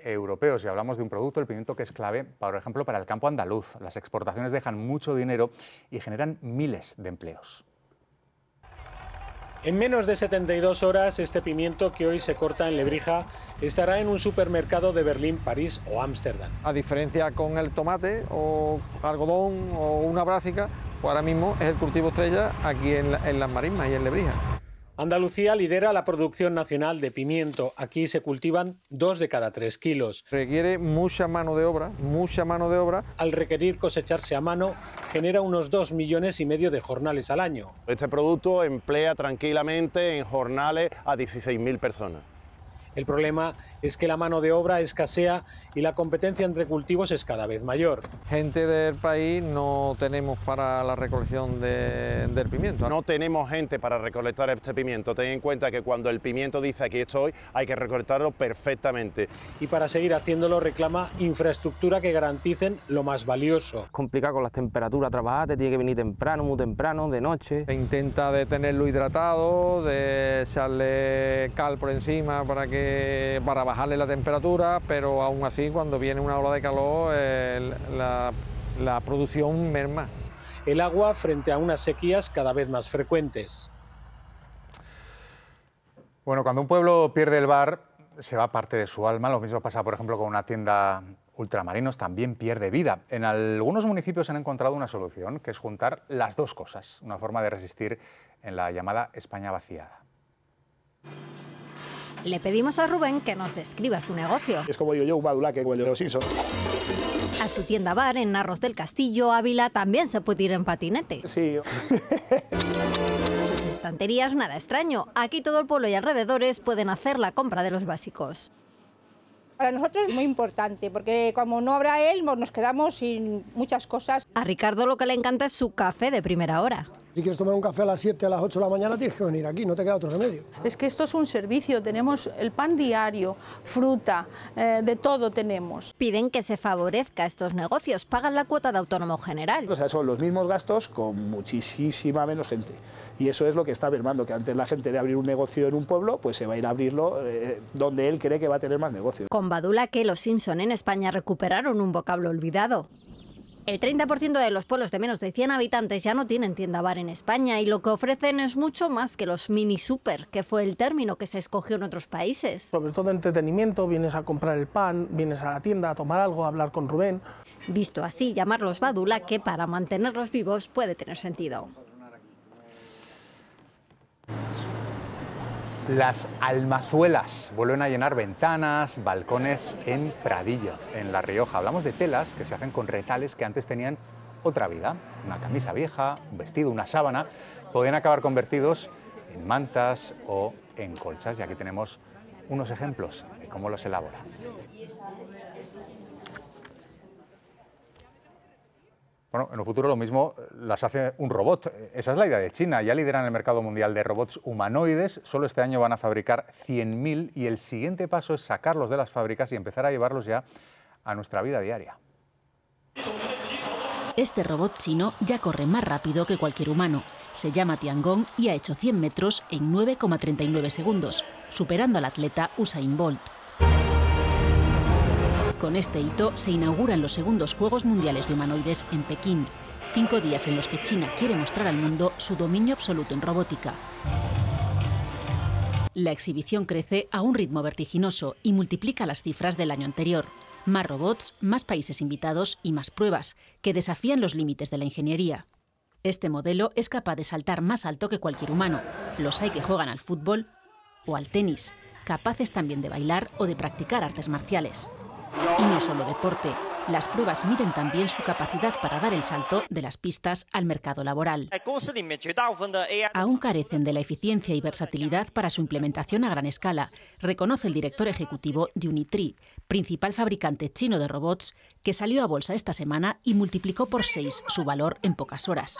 europeos y hablamos de un producto, el pimiento, que es clave, por ejemplo, para el campo andaluz. Las exportaciones dejan mucho dinero y generan miles de empleos. En menos de 72 horas, este pimiento que hoy se corta en Lebrija estará en un supermercado de Berlín, París o Ámsterdam. A diferencia con el tomate o algodón o una brásica, pues ahora mismo es el cultivo estrella aquí en Las Marismas y en Lebrija. Andalucía lidera la producción nacional de pimiento. Aquí se cultivan 2 de cada 3 kilos. Requiere mucha mano de obra, mucha mano de obra. Al requerir cosecharse a mano, genera unos 2,5 millones de jornales al año. Este producto emplea tranquilamente en jornales a 16.000 personas. El problema es que la mano de obra escasea y la competencia entre cultivos es cada vez mayor. Gente del país no tenemos para la recolección del pimiento. No tenemos gente para recolectar este pimiento. Ten en cuenta que cuando el pimiento dice aquí estoy, hay que recolectarlo perfectamente. Y para seguir haciéndolo reclama infraestructura que garanticen lo más valioso. Es complicado con las temperaturas trabajar, te tiene que venir temprano, muy temprano, de noche. Se intenta de tenerlo hidratado, de echarle cal por encima para bajarle la temperatura, pero aún así cuando viene una ola de calor la producción merma. El agua frente a unas sequías cada vez más frecuentes. Bueno, cuando un pueblo pierde el bar, se va parte de su alma. Lo mismo pasa, por ejemplo, con una tienda Ultramarinos, también pierde vida. En algunos municipios han encontrado una solución, que es juntar las dos cosas, una forma de resistir en la llamada España vaciada. Le pedimos a Rubén que nos describa su negocio. Es como yo, un badulaque, como el de los Simpsons. A su tienda bar en Narros del Castillo, Ávila, también se puede ir en patinete. Sí. Sus estanterías, nada extraño. Aquí todo el pueblo y alrededores pueden hacer la compra de los básicos. Para nosotros es muy importante, porque como no habrá él, nos quedamos sin muchas cosas. A Ricardo lo que le encanta es su café de primera hora. Si quieres tomar un café a las 7, a las 8 de la mañana, tienes que venir aquí, no te queda otro remedio. Es que esto es un servicio, tenemos el pan diario, fruta, de todo tenemos. Piden que se favorezca estos negocios, pagan la cuota de autónomo general. O sea, son los mismos gastos con muchísima menos gente. Y eso es lo que está mermando, que antes la gente de abrir un negocio en un pueblo, pues se va a ir a abrirlo donde él cree que va a tener más negocio. Con Badulaque, los Simpson en España recuperaron un vocablo olvidado. El 30% de los pueblos de menos de 100 habitantes ya no tienen tienda bar en España y lo que ofrecen es mucho más que los mini super, que fue el término que se escogió en otros países. Sobre todo entretenimiento, vienes a comprar el pan, vienes a la tienda a tomar algo, a hablar con Rubén. Visto así, llamarlos Badulaque para mantenerlos vivos puede tener sentido. Las almazuelas vuelven a llenar ventanas, balcones en Pradillo, en La Rioja. Hablamos de telas que se hacen con retales que antes tenían otra vida. Una camisa vieja, un vestido, una sábana, podían acabar convertidos en mantas o en colchas. Y aquí tenemos unos ejemplos de cómo los elaboran. Bueno, en un futuro lo mismo las hace un robot. Esa es la idea de China. Ya lideran el mercado mundial de robots humanoides. Solo este año van a fabricar 100.000 y el siguiente paso es sacarlos de las fábricas y empezar a llevarlos ya a nuestra vida diaria. Este robot chino ya corre más rápido que cualquier humano. Se llama Tiangong y ha hecho 100 metros en 9,39 segundos, superando al atleta Usain Bolt. Con este hito se inauguran los segundos Juegos Mundiales de Humanoides en Pekín, 5 días en los que China quiere mostrar al mundo su dominio absoluto en robótica. La exhibición crece a un ritmo vertiginoso y multiplica las cifras del año anterior. Más robots, más países invitados y más pruebas, que desafían los límites de la ingeniería. Este modelo es capaz de saltar más alto que cualquier humano. Los hay que juegan al fútbol o al tenis, capaces también de bailar o de practicar artes marciales. Y no solo deporte, las pruebas miden también su capacidad para dar el salto de las pistas al mercado laboral. Aún carecen de la eficiencia y versatilidad para su implementación a gran escala, reconoce el director ejecutivo de Unitree, principal fabricante chino de robots, que salió a bolsa esta semana y multiplicó por 6 su valor en pocas horas.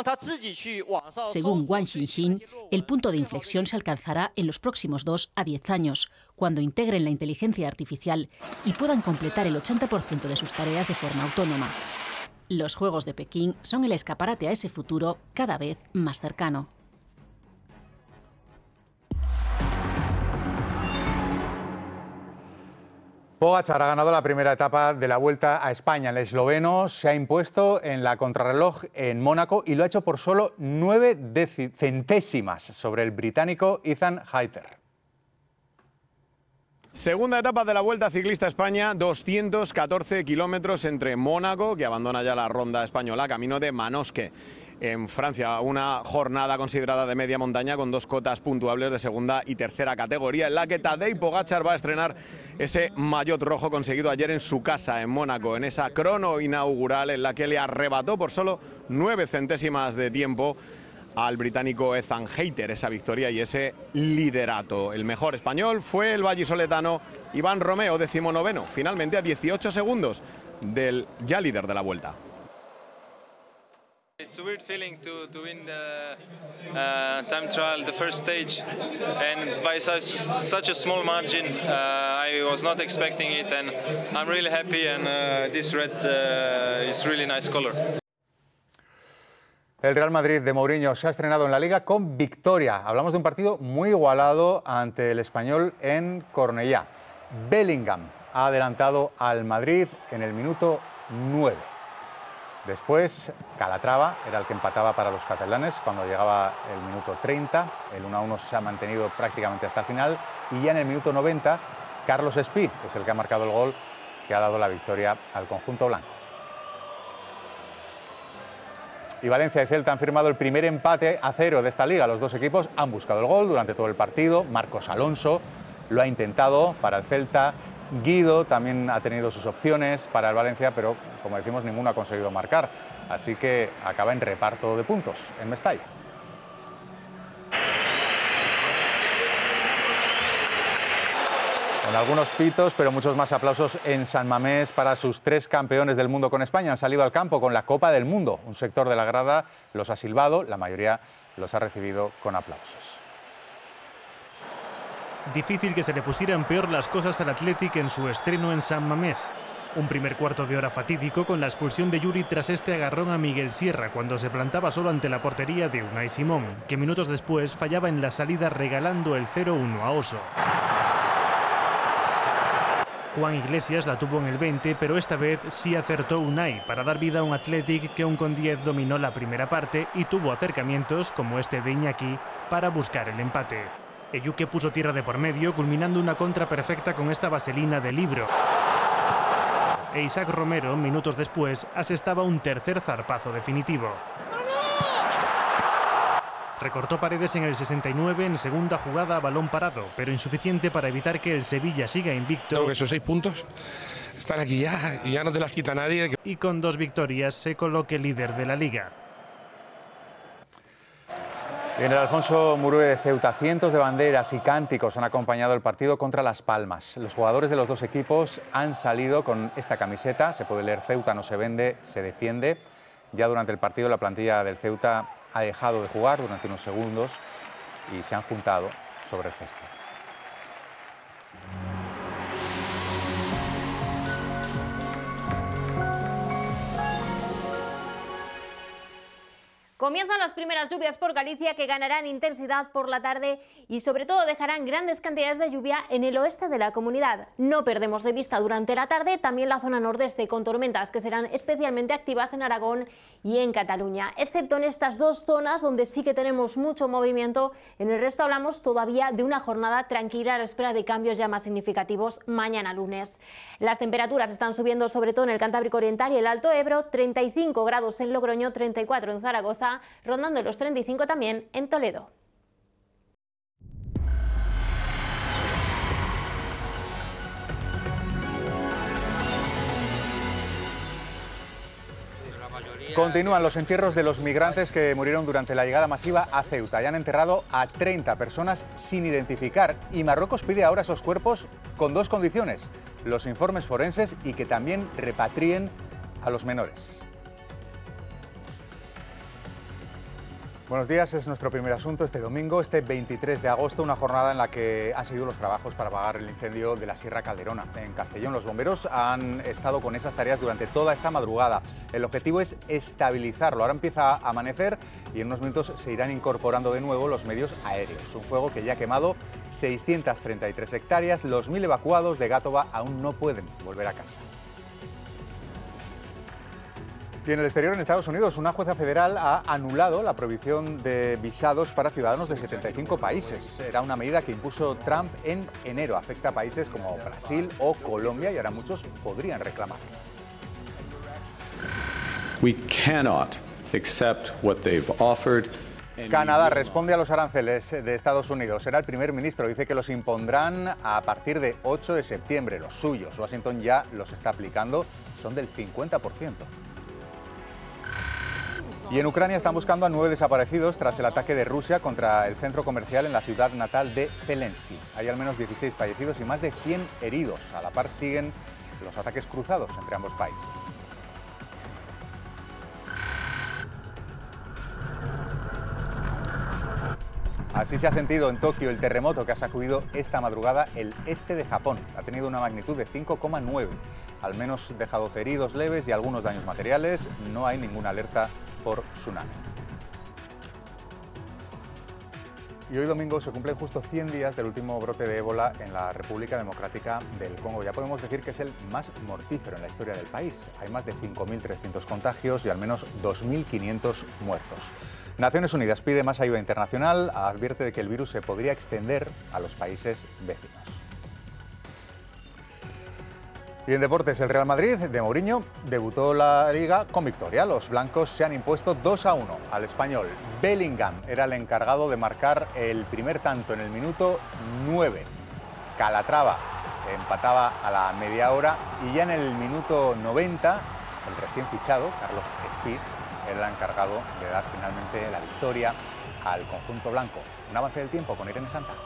Según Wang Xinxin, el punto de inflexión se alcanzará en los próximos 2 a 10 años, cuando integren la inteligencia artificial y puedan completar el 80% de sus tareas de forma autónoma. Los Juegos de Pekín son el escaparate a ese futuro cada vez más cercano. Pogačar ha ganado la primera etapa de la Vuelta a España. El esloveno se ha impuesto en la contrarreloj en Mónaco y lo ha hecho por solo 9 centésimas sobre el británico Ethan Hayter. Segunda etapa de la Vuelta Ciclista a España, 214 kilómetros entre Mónaco, que abandona ya la ronda española, camino de Manosque, en Francia. Una jornada considerada de media montaña con 2 cotas puntuables de segunda y tercera categoría, en la que Tadej Pogačar va a estrenar ese maillot rojo conseguido ayer en su casa en Mónaco, en esa crono inaugural en la que le arrebató por solo 9 centésimas de tiempo al británico Ethan Hayter esa victoria y ese liderato. El mejor español fue el vallisoletano Iván Romeo, 19º, finalmente a 18 segundos del ya líder de la Vuelta. It's a weird feeling to win the time trial, the first stage, and by such a small margin. I was not expecting it, and I'm really happy. And this red is really nice color. El Real Madrid de Mourinho se ha estrenado en la Liga con victoria. Hablamos de un partido muy igualado ante el Español en Cornellá. Bellingham ha adelantado al Madrid en el minuto 9. Después, Calatrava era el que empataba para los catalanes cuando llegaba el minuto 30. El 1-1 se ha mantenido prácticamente hasta el final. Y ya en el minuto 90, Carlos Espí es el que ha marcado el gol que ha dado la victoria al conjunto blanco. Y Valencia y Celta han firmado el primer empate a 0 de esta liga. Los dos equipos han buscado el gol durante todo el partido. Marcos Alonso lo ha intentado para el Celta. Guido también ha tenido sus opciones para el Valencia, pero como decimos, ninguno ha conseguido marcar. Así que acaba en reparto de puntos en Mestalla. Con algunos pitos, pero muchos más aplausos en San Mamés para sus 3 campeones del mundo con España. Han salido al campo con la Copa del Mundo. Un sector de la grada los ha silbado, la mayoría los ha recibido con aplausos. Difícil que se le pusieran peor las cosas al Athletic en su estreno en San Mamés. Un primer cuarto de hora fatídico con la expulsión de Yuri tras este agarrón a Miguel Sierra cuando se plantaba solo ante la portería de Unai Simón, que minutos después fallaba en la salida regalando el 0-1 a Oso. Juan Iglesias la tuvo en el 20, pero esta vez sí acertó Unai para dar vida a un Athletic que un con 10 dominó la primera parte y tuvo acercamientos, como este de Iñaki, para buscar el empate. Eyuke puso tierra de por medio, culminando una contra perfecta con esta vaselina de Libro. E Isaac Romero, minutos después, asestaba un tercer zarpazo definitivo. Recortó Paredes en el 69 en segunda jugada a balón parado, pero insuficiente para evitar que el Sevilla siga invicto. Creo que esos 6 puntos están aquí ya y ya no te las quita nadie. Y con 2 victorias se coloque líder de la Liga. En el Alfonso Murue de Ceuta, cientos de banderas y cánticos han acompañado el partido contra Las Palmas. Los jugadores de los dos equipos han salido con esta camiseta, se puede leer: Ceuta no se vende, se defiende. Ya durante el partido la plantilla del Ceuta ha dejado de jugar durante unos segundos y se han juntado sobre el césped. Comienzan las primeras lluvias por Galicia, que ganarán intensidad por la tarde y sobre todo dejarán grandes cantidades de lluvia en el oeste de la comunidad. No perdemos de vista durante la tarde también la zona nordeste, con tormentas que serán especialmente activas en Aragón y en Cataluña, excepto en estas 2 zonas donde sí que tenemos mucho movimiento. En el resto hablamos todavía de una jornada tranquila a la espera de cambios ya más significativos mañana lunes. Las temperaturas están subiendo sobre todo en el Cantábrico Oriental y el Alto Ebro, 35 grados en Logroño, 34 en Zaragoza, rondando los 35 también en Toledo. Continúan los entierros de los migrantes que murieron durante la llegada masiva a Ceuta. Ya han enterrado a 30 personas sin identificar y Marruecos pide ahora esos cuerpos con 2 condiciones: los informes forenses y que también repatrien a los menores. Buenos días, es nuestro primer asunto este domingo, este 23 de agosto, una jornada en la que han seguido los trabajos para apagar el incendio de la Sierra Calderona. En Castellón, los bomberos han estado con esas tareas durante toda esta madrugada. El objetivo es estabilizarlo. Ahora empieza a amanecer y en unos minutos se irán incorporando de nuevo los medios aéreos. Un fuego que ya ha quemado 633 hectáreas. Los 1000 evacuados de Gátova aún no pueden volver a casa. Y en el exterior, en Estados Unidos, una jueza federal ha anulado la prohibición de visados para ciudadanos de 75 países. Era una medida que impuso Trump en enero. Afecta a países como Brasil o Colombia y ahora muchos podrían reclamar. We cannot accept what they've offered. Canadá responde a los aranceles de Estados Unidos. Será el primer ministro. Dice que los impondrán a partir de 8 de septiembre. Los suyos. Washington ya los está aplicando. Son del 50%. Y en Ucrania están buscando a 9 desaparecidos tras el ataque de Rusia contra el centro comercial en la ciudad natal de Zelensky. Hay al menos 16 fallecidos y más de 100 heridos. A la par siguen los ataques cruzados entre ambos países. Así se ha sentido en Tokio el terremoto que ha sacudido esta madrugada el este de Japón. Ha tenido una magnitud de 5,9. Al menos deja 12 heridos leves y algunos daños materiales. No hay ninguna alerta por tsunami. Y hoy domingo se cumplen justo 100 días del último brote de ébola en la República Democrática del Congo. Ya podemos decir que es el más mortífero en la historia del país. Hay más de 5.300 contagios y al menos 2.500 muertos. Naciones Unidas pide más ayuda internacional, advierte de que el virus se podría extender a los países vecinos. Y en deportes, el Real Madrid de Mourinho debutó la Liga con victoria. Los blancos se han impuesto 2-1 al Español. Bellingham era el encargado de marcar el primer tanto en el minuto 9. Calatrava empataba a la media hora y ya en el minuto 90, el recién fichado, Carlos Speed, era el encargado de dar finalmente la victoria al conjunto blanco. Un avance del tiempo con Irene Santa.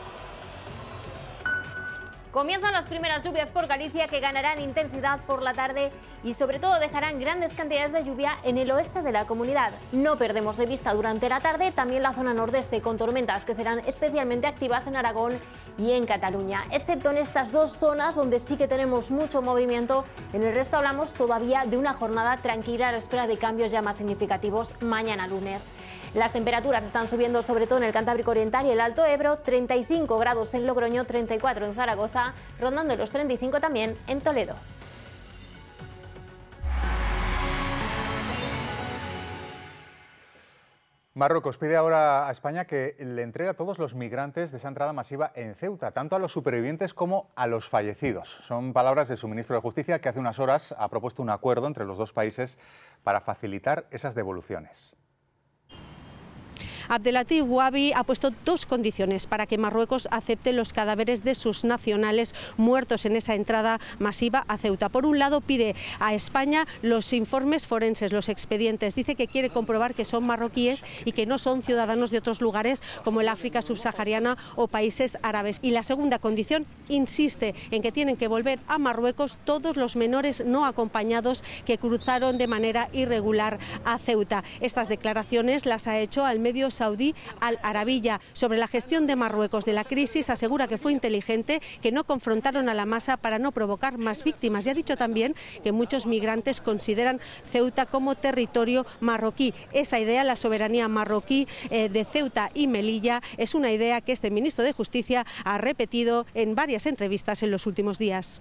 Comienzan las primeras lluvias por Galicia que ganarán intensidad por la tarde y sobre todo dejarán grandes cantidades de lluvia en el oeste de la comunidad. No perdemos de vista durante la tarde también la zona nordeste con tormentas que serán especialmente activas en Aragón y en Cataluña. Excepto en estas dos zonas donde sí que tenemos mucho movimiento, en el resto hablamos todavía de una jornada tranquila a la espera de cambios ya más significativos mañana lunes. Las temperaturas están subiendo sobre todo en el Cantábrico Oriental y el Alto Ebro, 35 grados en Logroño, 34 en Zaragoza, rondando los 35 también en Toledo. Marruecos pide ahora a España que le entregue a todos los migrantes de esa entrada masiva en Ceuta, tanto a los supervivientes como a los fallecidos. Son palabras de su ministro de Justicia, que hace unas horas ha propuesto un acuerdo entre los dos países para facilitar esas devoluciones. Abdelatif Wabi ha puesto dos condiciones para que Marruecos acepte los cadáveres de sus nacionales muertos en esa entrada masiva a Ceuta. Por un lado, pide a España los informes forenses, los expedientes. Dice que quiere comprobar que son marroquíes y que no son ciudadanos de otros lugares como el África subsahariana o países árabes. Y la segunda condición, insiste en que tienen que volver a Marruecos todos los menores no acompañados que cruzaron de manera irregular a Ceuta. Estas declaraciones las ha hecho al medio saudí Al Arabiya. Sobre la gestión de Marruecos de la crisis, asegura que fue inteligente, que no confrontaron a la masa para no provocar más víctimas, y ha dicho también que muchos migrantes consideran Ceuta como territorio marroquí. Esa idea, la soberanía marroquí de Ceuta y Melilla, es una idea que este ministro de Justicia ha repetido en varias entrevistas en los últimos días.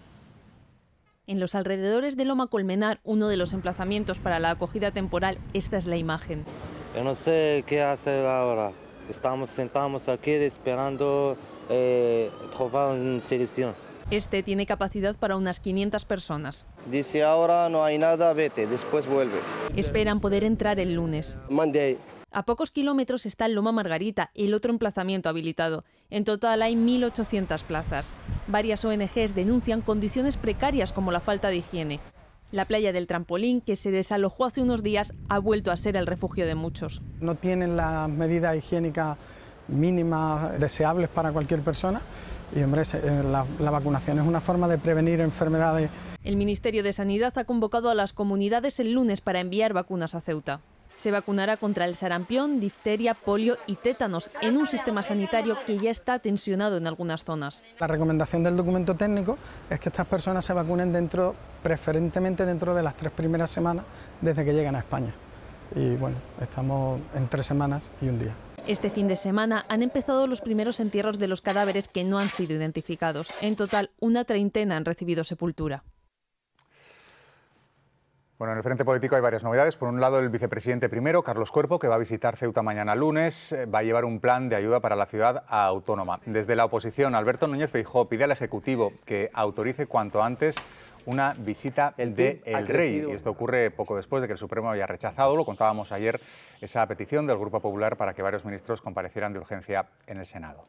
En los alrededores de Loma Colmenar, uno de los emplazamientos para la acogida temporal, esta es la imagen. Yo no sé qué hacer ahora. Estamos sentados aquí esperando trobar una solución. Este tiene capacidad para unas 500 personas. Dice ahora no hay nada, vete, después vuelve. Esperan poder entrar el lunes. Monday. A pocos kilómetros está el Loma Margarita, el otro emplazamiento habilitado. En total hay 1.800 plazas. Varias ONGs denuncian condiciones precarias como la falta de higiene. La playa del Trampolín, que se desalojó hace unos días, ha vuelto a ser el refugio de muchos. No tienen las medidas higiénicas mínimas deseables para cualquier persona y, hombre, la vacunación es una forma de prevenir enfermedades. El Ministerio de Sanidad ha convocado a las comunidades el lunes para enviar vacunas a Ceuta. Se vacunará contra el sarampión, difteria, polio y tétanos en un sistema sanitario que ya está tensionado en algunas zonas. La recomendación del documento técnico es que estas personas se vacunen preferentemente dentro de las 3 primeras semanas desde que llegan a España. Y bueno, estamos en 3 semanas y un día. Este fin de semana han empezado los primeros entierros de los cadáveres que no han sido identificados. En total, una treintena han recibido sepultura. Bueno, en el frente político hay varias novedades. Por un lado, el vicepresidente primero, Carlos Cuerpo, que va a visitar Ceuta mañana lunes, va a llevar un plan de ayuda para la ciudad autónoma. Desde la oposición, Alberto Núñez Feijóo pide al Ejecutivo que autorice cuanto antes una visita del Rey. Y esto ocurre poco después de que el Supremo haya rechazado, lo contábamos ayer, esa petición del Grupo Popular para que varios ministros comparecieran de urgencia en el Senado.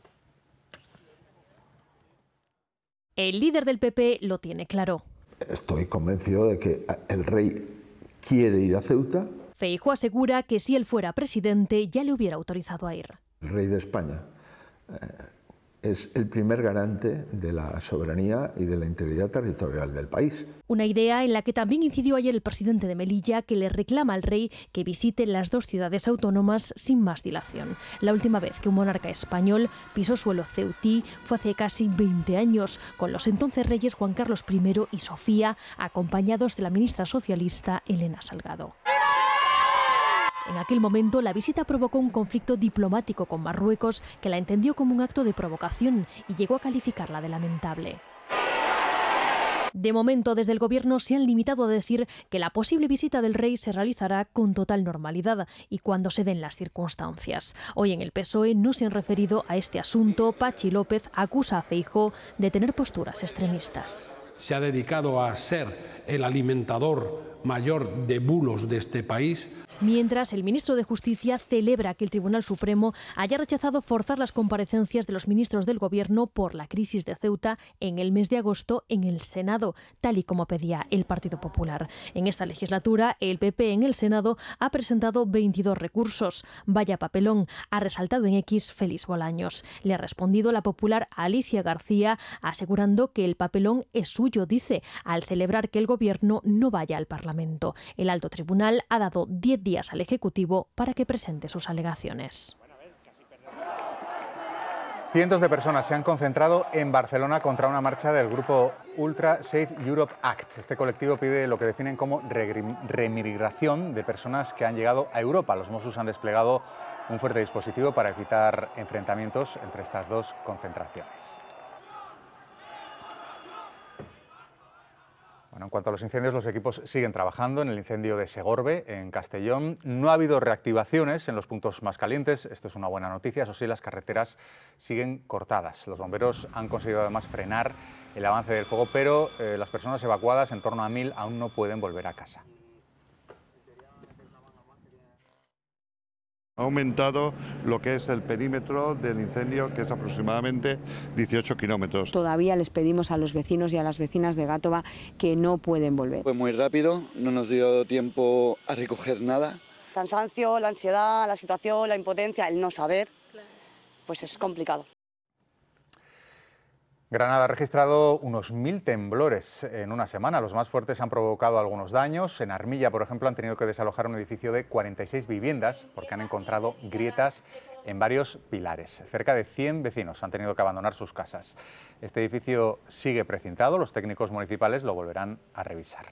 El líder del PP lo tiene claro. Estoy convencido de que el Rey quiere ir a Ceuta. Feijóo asegura que si él fuera presidente ya le hubiera autorizado a ir. El Rey de España es el primer garante de la soberanía y de la integridad territorial del país. Una idea en la que también incidió ayer el presidente de Melilla, que le reclama al rey que visite las 2 ciudades autónomas sin más dilación. La última vez que un monarca español pisó suelo ceutí fue hace casi 20 años, con los entonces reyes Juan Carlos I y Sofía, acompañados de la ministra socialista Elena Salgado. En aquel momento, la visita provocó un conflicto diplomático con Marruecos, que la entendió como un acto de provocación y llegó a calificarla de lamentable. De momento, desde el Gobierno se han limitado a decir que la posible visita del rey se realizará con total normalidad y cuando se den las circunstancias. Hoy en el PSOE no se han referido a este asunto. Pachi López acusa a Feijóo de tener posturas extremistas. Se ha dedicado a ser el alimentador mayor de bulos de este país. Mientras, el ministro de Justicia celebra que el Tribunal Supremo haya rechazado forzar las comparecencias de los ministros del Gobierno por la crisis de Ceuta en el mes de agosto en el Senado, tal y como pedía el Partido Popular. En esta legislatura, el PP en el Senado ha presentado 22 recursos. Vaya papelón, ha resaltado en X Félix Bolaños. Le ha respondido la popular Alicia García, asegurando que el papelón es suyo, dice, al celebrar que el Gobierno no vaya al Parlamento. El alto tribunal ha dado 10 días al Ejecutivo para que presente sus alegaciones. Cientos de personas se han concentrado en Barcelona contra una marcha del grupo Ultra Safe Europe Act. Este colectivo pide lo que definen como remigración de personas que han llegado a Europa. Los Mossos han desplegado un fuerte dispositivo para evitar enfrentamientos entre estas dos concentraciones. Bueno, en cuanto a los incendios, los equipos siguen trabajando en el incendio de Segorbe, en Castellón. No ha habido reactivaciones en los puntos más calientes. Esto es una buena noticia. Eso sí, las carreteras siguen cortadas. Los bomberos han conseguido además frenar el avance del fuego, pero las personas evacuadas, en torno a 1000, aún no pueden volver a casa. Ha aumentado lo que es el perímetro del incendio, que es aproximadamente 18 kilómetros. Todavía les pedimos a los vecinos y a las vecinas de Gátova que no pueden volver. Fue muy rápido, no nos dio tiempo a recoger nada. Cansancio, la ansiedad, la situación, la impotencia, el no saber, pues es complicado. Granada ha registrado unos 1000 temblores en una semana. Los más fuertes han provocado algunos daños. En Armilla, por ejemplo, han tenido que desalojar un edificio de 46 viviendas porque han encontrado grietas en varios pilares. Cerca de 100 vecinos han tenido que abandonar sus casas. Este edificio sigue precintado. Los técnicos municipales lo volverán a revisar.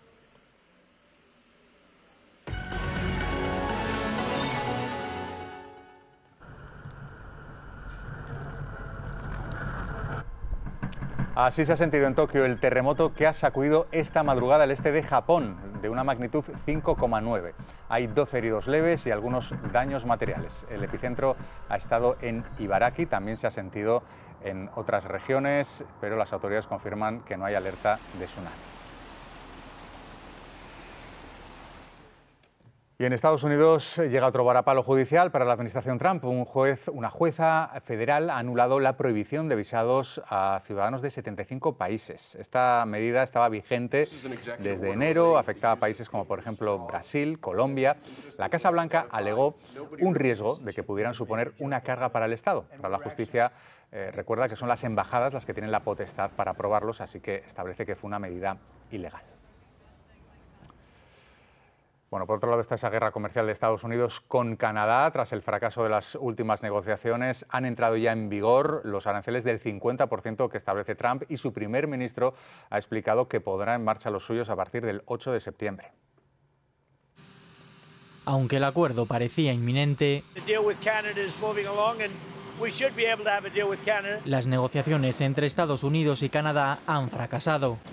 Así se ha sentido en Tokio el terremoto que ha sacudido esta madrugada el este de Japón, de una magnitud 5,9. Hay 12 heridos leves y algunos daños materiales. El epicentro ha estado en Ibaraki, también se ha sentido en otras regiones, pero las autoridades confirman que no hay alerta de tsunami. Y en Estados Unidos llega otro varapalo judicial para la administración Trump. Una jueza federal ha anulado la prohibición de visados a ciudadanos de 75 países. Esta medida estaba vigente desde enero, afectaba a países como por ejemplo Brasil, Colombia. La Casa Blanca alegó un riesgo de que pudieran suponer una carga para el Estado. Pero la justicia recuerda que son las embajadas las que tienen la potestad para aprobarlos, así que establece que fue una medida ilegal. Bueno, por otro lado está esa guerra comercial de Estados Unidos con Canadá. Tras el fracaso de las últimas negociaciones, han entrado ya en vigor los aranceles del 50% que establece Trump y su primer ministro ha explicado que pondrá en marcha los suyos a partir del 8 de septiembre. Aunque el acuerdo parecía inminente, las negociaciones entre Estados Unidos y Canadá han fracasado.